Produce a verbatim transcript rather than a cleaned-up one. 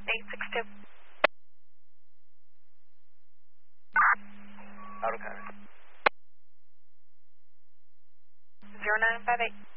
eight six two. Auto counter. zero nine five eight.